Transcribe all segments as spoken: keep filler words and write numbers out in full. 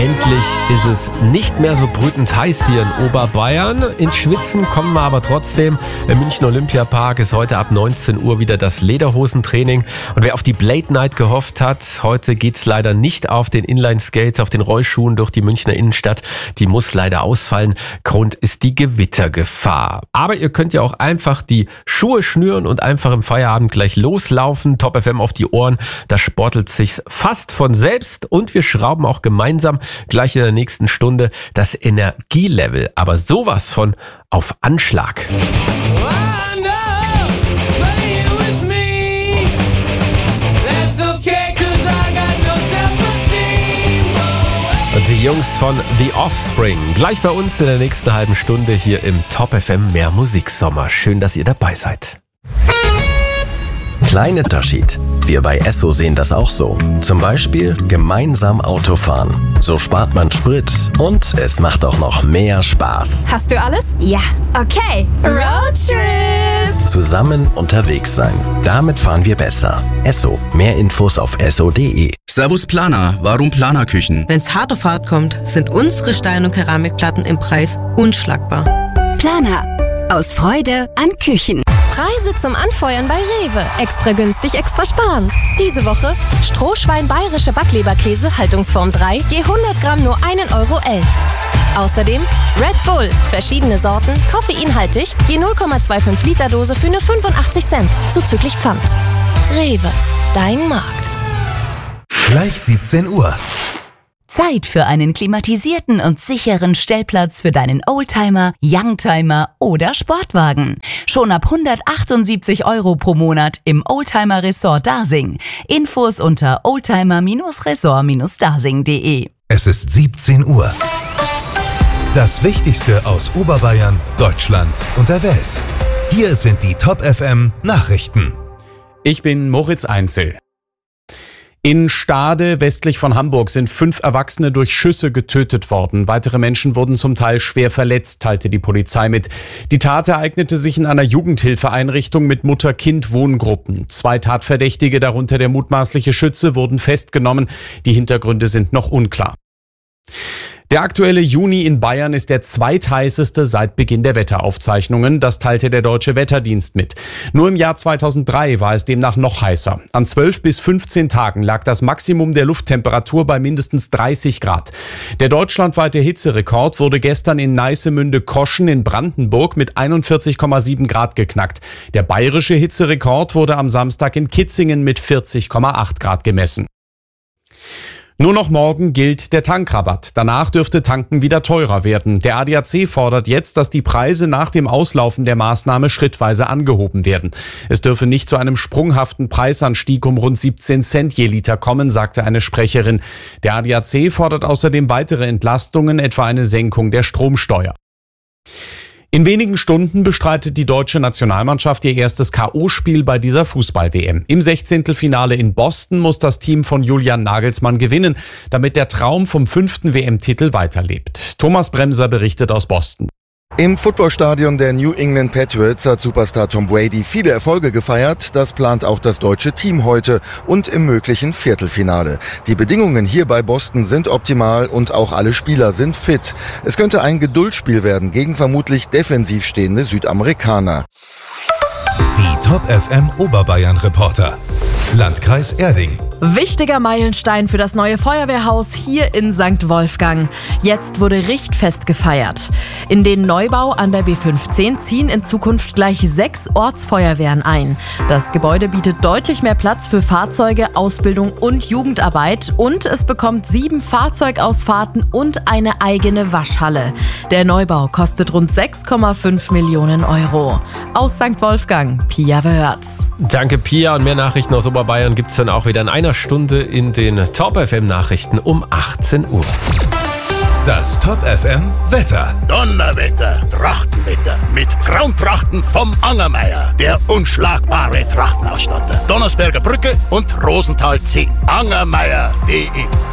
Endlich ist es nicht mehr so brütend heiß hier in Oberbayern. Ins Schwitzen kommen wir aber trotzdem. Im München Olympiapark ist heute ab neunzehn Uhr wieder das Lederhosentraining. Und wer auf die Blade Night gehofft hat, heute geht's leider nicht auf den Inline-Skates, auf den Rollschuhen durch die Münchner Innenstadt. Die muss leider ausfallen. Grund ist die Gewittergefahr. Aber ihr könnt ja auch einfach die Schuhe schnüren und einfach im Feierabend gleich loslaufen. Top F M auf die Ohren. Da sportelt sich's fast von selbst. Und wir schrauben auch gemeinsam gleich in der nächsten Stunde das Energielevel, aber sowas von auf Anschlag. Und die Jungs von The Offspring, gleich bei uns in der nächsten halben Stunde hier im Top F M Mehr Musiksommer. Schön, dass ihr dabei seid. Kleiner Unterschied. Wir bei Esso sehen das auch so. Zum Beispiel gemeinsam Autofahren. So spart man Sprit und es macht auch noch mehr Spaß. Hast du alles? Ja. Okay. Roadtrip. Zusammen unterwegs sein. Damit fahren wir besser. Esso. Mehr Infos auf esso punkt de. Servus Planer. Warum Planerküchen? Wenn's hart auf hart kommt, sind unsere Stein- und Keramikplatten im Preis unschlagbar. Planer. Aus Freude an Küchen. Preise zum Anfeuern bei Rewe. Extra günstig, extra sparen. Diese Woche Strohschwein bayerische Backleberkäse, Haltungsform drei, je hundert Gramm nur ein Euro elf. Außerdem Red Bull, verschiedene Sorten, koffeinhaltig, je null Komma fünfundzwanzig Liter Dose für nur fünfundachtzig Cent, zuzüglich Pfand. Rewe, dein Markt. Gleich siebzehn Uhr. Zeit für einen klimatisierten und sicheren Stellplatz für deinen Oldtimer, Youngtimer oder Sportwagen. Schon ab hundertachtundsiebzig Euro pro Monat im Oldtimer Resort Dasing. Infos unter oldtimer Resort Dasing punkt de. Es ist siebzehn Uhr. Das Wichtigste aus Oberbayern, Deutschland und der Welt. Hier sind die Top F M Nachrichten. Ich bin Moritz Einzel. In Stade, westlich von Hamburg, sind fünf Erwachsene durch Schüsse getötet worden. Weitere Menschen wurden zum Teil schwer verletzt, teilte die Polizei mit. Die Tat ereignete sich in einer Jugendhilfeeinrichtung mit Mutter-Kind-Wohngruppen. Zwei Tatverdächtige, darunter der mutmaßliche Schütze, wurden festgenommen. Die Hintergründe sind noch unklar. Der aktuelle Juni in Bayern ist der zweitheißeste seit Beginn der Wetteraufzeichnungen. Das teilte der Deutsche Wetterdienst mit. Nur im Jahr zweitausenddrei war es demnach noch heißer. An zwölf bis fünfzehn Tagen lag das Maximum der Lufttemperatur bei mindestens dreißig Grad. Der deutschlandweite Hitzerekord wurde gestern in Neissemünde-Koschen in Brandenburg mit einundvierzig Komma sieben Grad geknackt. Der bayerische Hitzerekord wurde am Samstag in Kitzingen mit vierzig Komma acht Grad gemessen. Nur noch morgen gilt der Tankrabatt. Danach dürfte Tanken wieder teurer werden. Der A D A C fordert jetzt, dass die Preise nach dem Auslaufen der Maßnahme schrittweise angehoben werden. Es dürfe nicht zu einem sprunghaften Preisanstieg um rund siebzehn Cent je Liter kommen, sagte eine Sprecherin. Der A D A C fordert außerdem weitere Entlastungen, etwa eine Senkung der Stromsteuer. In wenigen Stunden bestreitet die deutsche Nationalmannschaft ihr erstes K O-Spiel bei dieser Fußball-W M. Im Sechzehntelfinale in Boston muss das Team von Julian Nagelsmann gewinnen, damit der Traum vom fünften W M-Titel weiterlebt. Thomas Bremser berichtet aus Boston. Im Footballstadion der New England Patriots hat Superstar Tom Brady viele Erfolge gefeiert. Das plant auch das deutsche Team heute und im möglichen Viertelfinale. Die Bedingungen hier bei Boston sind optimal und auch alle Spieler sind fit. Es könnte ein Geduldsspiel werden gegen vermutlich defensiv stehende Südamerikaner. Die Top F M Oberbayern Reporter. Landkreis Erding. Wichtiger Meilenstein für das neue Feuerwehrhaus hier in Sankt Wolfgang. Jetzt wurde Richtfest gefeiert. In den Neubau an der B fünfzehn ziehen in Zukunft gleich sechs Ortsfeuerwehren ein. Das Gebäude bietet deutlich mehr Platz für Fahrzeuge, Ausbildung und Jugendarbeit. Und es bekommt sieben Fahrzeugausfahrten und eine eigene Waschhalle. Der Neubau kostet rund sechs Komma fünf Millionen Euro. Aus Sankt Wolfgang, Pia Wörz. Danke Pia, und mehr Nachrichten aus Oberbayern gibt's dann auch wieder in einer Stunde in den Top F M Nachrichten um achtzehn Uhr. Das Top F M Wetter. Donnerwetter, Trachtenwetter mit Traumtrachten vom Angermeier, der unschlagbare Trachtenausstatter. Donnersberger Brücke und Rosenthal zehn. angermeier punkt de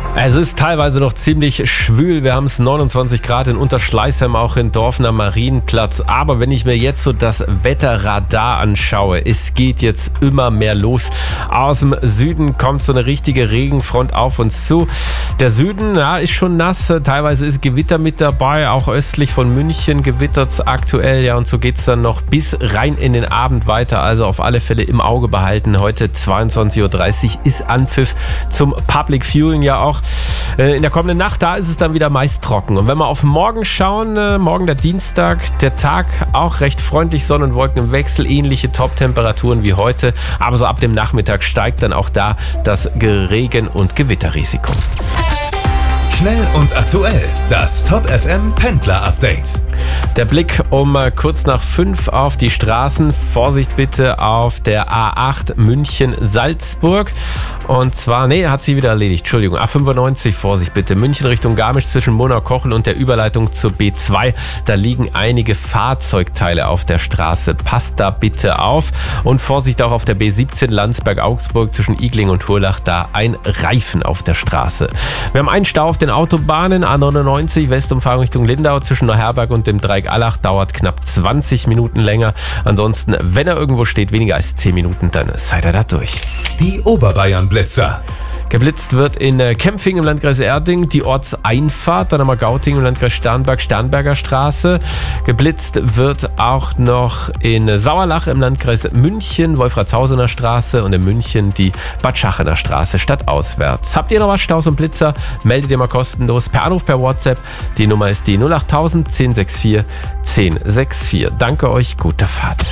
Es ist teilweise noch ziemlich schwül. Wir haben es neunundzwanzig Grad in Unterschleißheim, auch in Dorfen am Marienplatz. Aber wenn ich mir jetzt so das Wetterradar anschaue, es geht jetzt immer mehr los. Aus dem Süden kommt so eine richtige Regenfront auf uns zu. Der Süden, ja, ist schon nass. Teilweise ist Gewitter mit dabei. Auch östlich von München gewittert es aktuell. Ja, und so geht es dann noch bis rein in den Abend weiter. Also auf alle Fälle im Auge behalten. Heute zweiundzwanzig Uhr dreißig ist Anpfiff zum Public Viewing ja auch. In der kommenden Nacht, da ist es dann wieder meist trocken. Und wenn wir auf morgen schauen, morgen der Dienstag, der Tag auch recht freundlich, Sonne und Wolken im Wechsel, ähnliche Top-Temperaturen wie heute. Aber so ab dem Nachmittag steigt dann auch da das Regen- und Gewitterrisiko. Schnell und aktuell, das Top F M Pendler-Update. Der Blick um kurz nach fünf auf die Straßen. Vorsicht bitte auf der A acht München-Salzburg. Und zwar, nee, hat sie wieder erledigt. Entschuldigung, A fünfundneunzig, Vorsicht bitte. München Richtung Garmisch zwischen Monau-Kochel und der Überleitung zur B zwei. Da liegen einige Fahrzeugteile auf der Straße. Passt da bitte auf. Und Vorsicht auch auf der B siebzehn Landsberg-Augsburg zwischen Igling und Hurlach. Da ein Reifen auf der Straße. Wir haben einen Stau auf den Autobahnen. A neunundneunzig Westumfahrung Richtung Lindau zwischen Neuherberg und dem Dreieck Allach dauert knapp zwanzig Minuten länger. Ansonsten, wenn er irgendwo steht, weniger als zehn Minuten, dann seid ihr da durch. Die Oberbayern-Blitzer. Geblitzt wird in Kempfing im Landkreis Erding die Ortseinfahrt, dann haben wir Gauting im Landkreis Starnberg, Starnberger Straße. Geblitzt wird auch noch in Sauerlach im Landkreis München, Wolfratshausener Straße und in München die Bad Schachener Straße stadtauswärts. Habt ihr noch was, Staus und Blitzer? Meldet ihr mal kostenlos per Anruf, per WhatsApp. Die Nummer ist die null achttausend, zehn vierundsechzig, zehn vierundsechzig. Danke euch, gute Fahrt.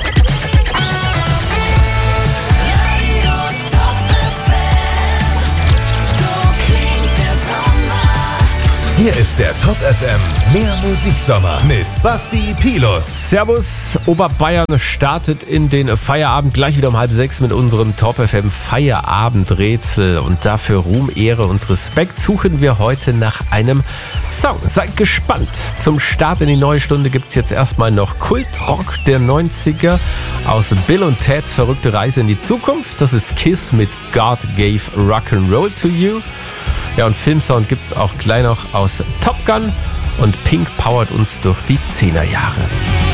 Hier ist der Top F M Mehr Musiksommer mit Basti Pilus. Servus, Oberbayern startet in den Feierabend gleich wieder um halb sechs mit unserem Top F M Feierabendrätsel. Und dafür Ruhm, Ehre und Respekt suchen wir heute nach einem Song. Seid gespannt. Zum Start in die neue Stunde gibt es jetzt erstmal noch Kultrock der neunziger aus Bill und Ted's verrückte Reise in die Zukunft. Das ist Kiss mit God Gave Rock'n'Roll to You. Ja, und Filmsound gibt's auch gleich noch aus Top Gun und Pink powert uns durch die Zehnerjahre.